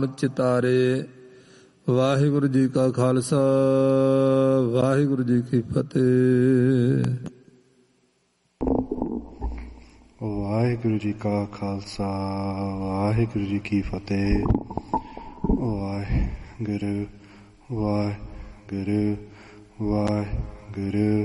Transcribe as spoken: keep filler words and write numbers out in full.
ਚਿਤਾਰੇ। ਵਾਹਿਗੁਰੂ ਜੀ ਕਾ ਖਾਲਸਾ ਵਾਹਿਗੁਰੂ ਜੀ ਕੀ ਫਤਿਹ। ਵਾਹਿਗੁਰੂ ਜੀ ਕਾ ਖਾਲਸਾ ਵਾਹਿਗੁਰੂ ਜੀ ਕੀ ਫਤਿਹ। ਵਾਹਿਗੁਰੂ ਵਾਹਿਗੁਰੂ ਵਾਹਿਗੁਰੂ।